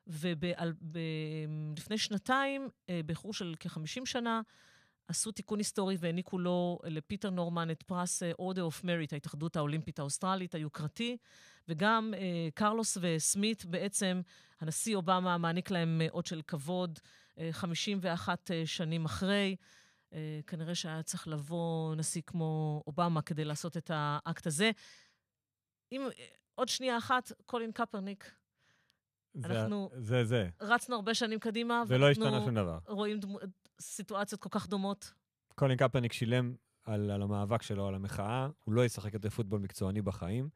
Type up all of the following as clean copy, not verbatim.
ולפני שנתיים, באיחור של כ-50 שנה, עשו תיקון היסטורי והעניקו לו, לפיטר נורמן, את פרס Order of Merit, ההתאחדות האולימפית האוסטרלית, היוקרתי, וגם קרלוס וסמית, בעצם הנשיא אובמה מעניק להם אות של כבוד, 51 שנים אחרי. כנראה שהיה צריך לבוא נשיא כמו אובמה כדי לעשות את האקט הזה. עוד שנייה אחת, קולין קפרניק, אנחנו רצנו הרבה שנים קדימה, ולא השתנה שום דבר. רואים סיטואציות כל כך דומות. קולין קפרניק שילם על המאבק שלו, על המחאה, הוא לא ישחק יותר פוטבול מקצועני בחיים,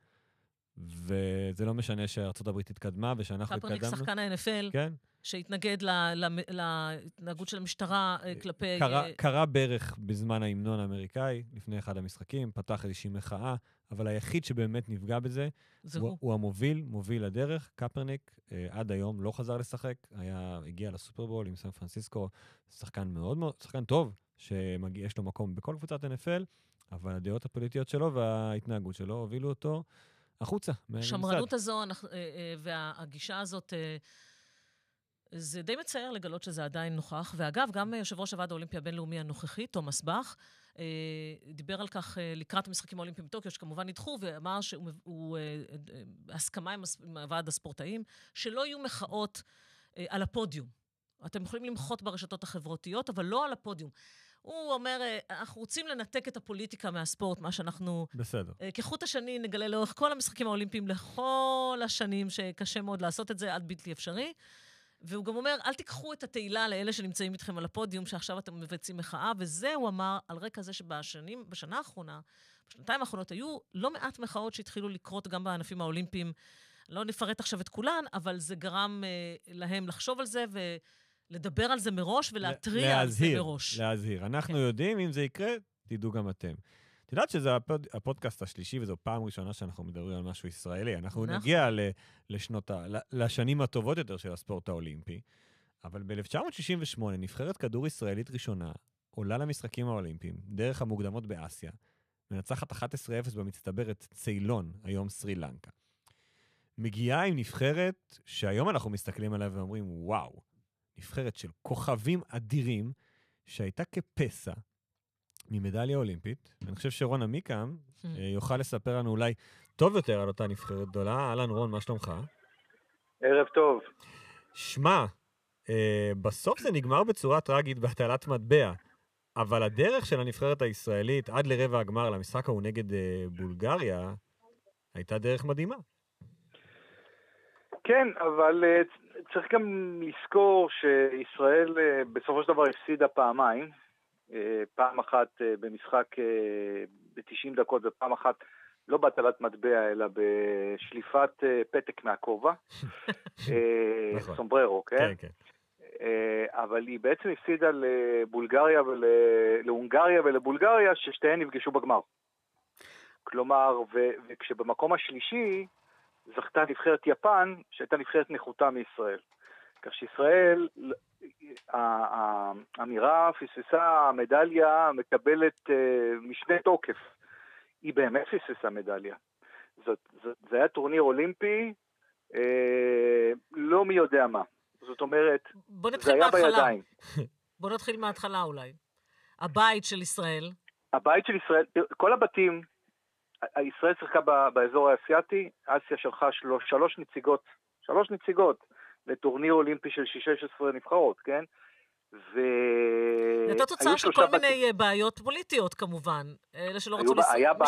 וזה לא משנה שארצות הברית התקדמה, ושאנחנו התקדמנו. קפרניק שחקן ה-NFL, כן. שהתנגד להתנהגות של המשטרה כלפי... קרה בערך בזמן ההמנון האמריקאי, לפני אחד המשחקים, פתח איזושהי מחאה, אבל היחיד שבאמת נפגע בזה, הוא המוביל, מוביל לדרך, קפרניק, עד היום לא חזר לשחק, הגיע לסופרבול עם סן פרנסיסקו, שחקן מאוד מאוד, שחקן טוב, שיש לו מקום בכל קבוצת NFL, אבל הדעות הפוליטיות שלו וההתנהגות שלו הובילו אותו החוצה. השמרנות הזו והגישה הזאת, זה די מצער לגלות שזה עדיין נוכח, ואגב, גם יושב ראש הוועד האולימפי הבינלאומי הנוכחי, תומאס באך, דיבר על כך לקראת המשחקים האולימפיים בטוקיו, שכמובן נדחו, ואמר שהוא הסכמה עם ועד הספורטאים, שלא יהיו מחאות על הפודיום. אתם יכולים למחות ברשתות החברתיות, אבל לא על הפודיום. הוא אומר, אנחנו רוצים לנתק את הפוליטיקה מהספורט, מה שאנחנו... בסדר. כחוט השני נגלה לאורך כל המשחקים האולימפיים, לכל השנים שקשה מאוד לעשות את זה, עד בלתי אפשרי. והוא גם אומר, אל תיקחו את התהילה לאלה שנמצאים איתכם על הפודיום, שעכשיו אתם מבצעים מחאה, וזה הוא אמר על רקע זה בשנה האחרונה, בשנתיים האחרונות, היו לא מעט מחאות שהתחילו לקרות גם בענפים האולימפיים. לא נפרט עכשיו את כולן, אבל זה גרם להם לחשוב על זה ולדבר על זה מראש ולהטריע על זה מראש. להזהיר. אנחנו יודעים, אם זה יקרה, תדעו גם אתם. את יודעת שזה הפודקאסט השלישי, וזו פעם ראשונה שאנחנו מדברים על משהו ישראלי. אנחנו נגיע לשנים הטובות יותר של הספורט האולימפי, אבל ב-1968 נבחרת כדור ישראלית ראשונה עולה למשחקים האולימפיים, דרך המוקדמות באסיה, מנצחת 11-0 במצטברת ציילון, היום סרי לנקה. מגיעה עם נבחרת שהיום אנחנו מסתכלים עליה ואומרים, וואו, נבחרת של כוכבים אדירים, שהייתה כפסע, ממדליה אולימפית. אני חושב שרון עמיקם יוכל לספר לנו אולי טוב יותר על אותה נבחרת גדולה. אהלן רון, מה שלומך? ערב טוב. שמע, בסוף זה נגמר בצורה טרגית בהטלת מטבע, אבל הדרך של הנבחרת הישראלית עד לרבע הגמר למשחק ההוא נגד בולגריה, הייתה דרך מדהימה. כן, אבל צריך גם לזכור שישראל בסופו של דבר הפסידה פעמיים, פעם אחת במשחק ב-90 דקות ופעם אחת לא בהטלת מטבע אלא בשליפת פתק מהכובע, סומבררו, כן? אבל היא בעצם הפסידה לבולגריה להונגריה ולבולגריה ששתיהן נפגשו בגמר. כלומר, וכשבמקום השלישי זכתה נבחרת יפן שהייתה נבחרת נחותה מישראל. כך שישראל, האמירה פספסה המדליה מקבלת משנה תוקף. היא באמת פספסה מדליה. זה היה טורניר אולימפי, לא מי יודע מה. זאת אומרת, זה היה בידיים. בוא נתחיל מההתחלה אולי. הבית של ישראל. הבית של ישראל, כל הבתים, ישראל שיחקה באזור האסייתי, אסיה שלחה שלוש נציגות לטורניר אולימפי של 16 נבחרות, כן? זאת תוצאה של כל מיני בעיות פוליטיות כמובן. אלה שלא רצו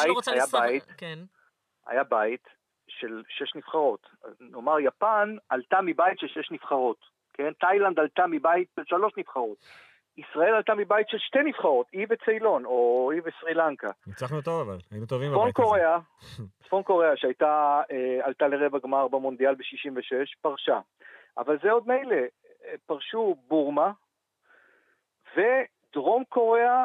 היה בית של 6 נבחרות. נאמר, יפן עלתה מבית של 6 נבחרות, כן? תאילנד עלתה מבית של 3 נבחרות. ישראל עלתה מבית של 2 נבחרות, אי וציילון, או אי וסרי לנקה. ניצחנו טוב, אבל היינו טובים בבית הזה. צפון קוריאה, עלתה לרבע גמר במונדיאל ב-66, פרשה. אבל זה עוד מילא, פרשו בורמה, ודרום קוריאה,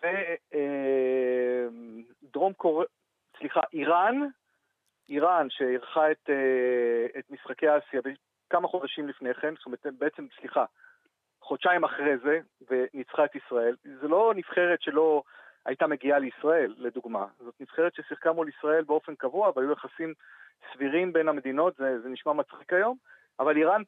איראן שערכה את משחקי אסיה כמה חודשים לפני כן, זאת אומרת, בעצם, חודשיים אחרי זה, וניצחה את ישראל. זה לא נבחרת שלא הייתה מגיעה לישראל, לדוגמה. זאת נבחרת ששיחקה מול ישראל באופן קבוע, והיו יחסים סבירים בין המדינות, זה נשמע מצחיק היום, אבל איראן